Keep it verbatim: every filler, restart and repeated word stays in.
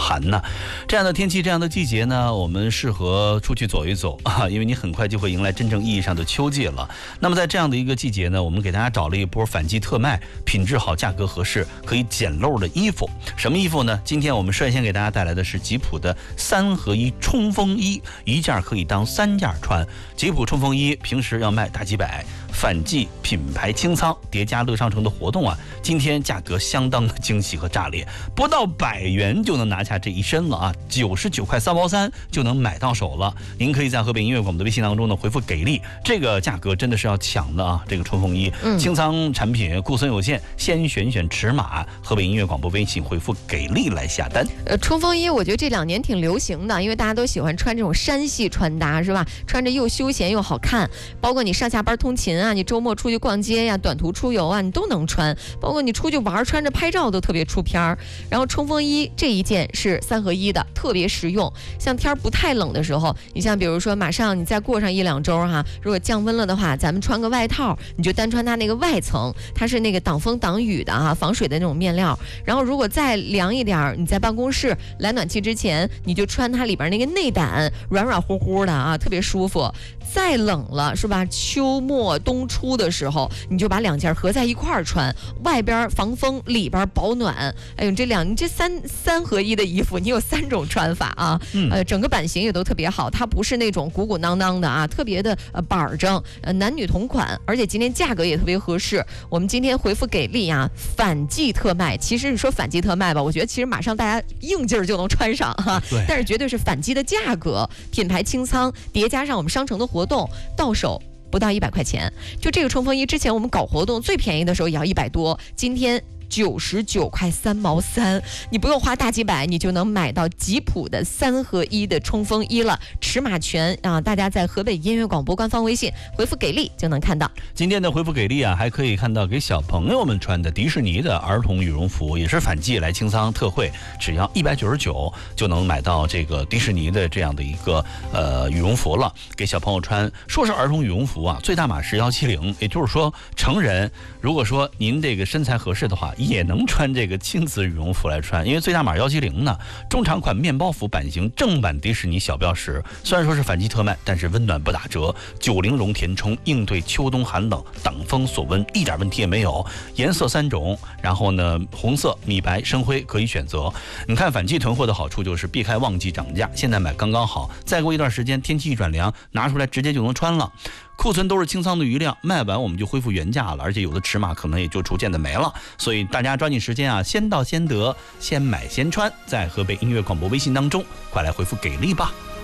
寒呐。这样的天气，这样的季节呢，我们适合出去走一走啊，因为你很快就会迎来真正意义上的秋季了。那么在这样的一个季节呢，我们给大家找了一波反季特卖，品质好、价格合适、可以捡漏的衣服。什么衣服呢？今天我们率先给大家带来的是吉普的三合一冲锋衣，一件可以当三件穿。吉普冲锋衣平时要卖大几百，反季品牌清仓叠加乐商城的活动啊，今天价格相当的惊喜和炸裂，不到百元就能拿下这一身了啊，九十九块三毛三就能买到手了。您可以在河北音乐广播的微信当中呢回复给力，这个价格真的是要抢的啊！这个冲锋衣、嗯、清仓产品库存有限，先选选尺码，河北音乐广播微信回复给力来下单。 呃，冲锋衣我觉得这两年挺流行的，因为大家都喜欢穿这种山系穿搭，是吧？穿着又休闲又好看，包括你上下班通勤啊，你周末出去逛街呀、短途出游啊，你都能穿，包括你出去玩穿着拍照都特别出片儿。然后冲锋衣这一件是三合一的，特别实用。像天不太冷的时候，你像比如说马上你再过上一两周哈，如果降温了的话，咱们穿个外套，你就单穿它那个外层，它是那个挡风挡雨的哈，防水的那种面料。然后如果再凉一点，你在办公室来暖气之前，你就穿它里边那个内胆，软软乎乎的啊，特别舒服。再冷了是吧？秋末冬初的时候，你就把两件合在一块儿穿，外边防风，里边保暖。哎呦，这两你这三三合一的衣服，你有三种穿法啊。嗯、呃，整个版型也都特别好，它不是那种鼓鼓囊囊的啊，特别的呃板正，呃男女同款，而且今天价格也特别合适。我们今天回复给力啊，反季特卖。其实你说反季特卖吧，我觉得其实马上大家应劲儿就能穿上哈，但是绝对是反季的价格，品牌清仓叠加上我们商城的活动，到手不到一百块钱。就这个冲锋衣，之前我们搞活动最便宜的时候也要一百多，今天九十九块三毛三，你不用花大几百，你就能买到吉普的三合一的冲锋衣了，尺码全啊！大家在河北音乐广播官方微信回复给力就能看到。 今天的回复给力啊，还可以看到给小朋友们穿的迪士尼的儿童羽绒服，也是反季来清仓特惠，只要一百九十九就能买到这个迪士尼的这样的一个呃羽绒服了，给小朋友穿。说是儿童羽绒服啊，最大码是一七零，也就是说成人如果说您这个身材合适的话，也能穿这个亲子羽绒服来穿，因为最大码一七零呢，中长款面包服版型正版迪士尼小标识，虽然说是反季特卖，但是温暖不打折，九零绒填充，应对秋冬寒冷，挡风锁温，一点问题也没有。颜色三种，然后呢，红色、米白、深灰可以选择。你看反季囤货的好处就是避开旺季涨价，现在买刚刚好，再过一段时间天气一转凉，拿出来直接就能穿了。库存都是清仓的余量，卖完我们就恢复原价了，而且有的尺码可能也就逐渐的没了，所以大家抓紧时间啊，先到先得，先买先穿，在河北音乐广播微信当中，快来回复给力吧。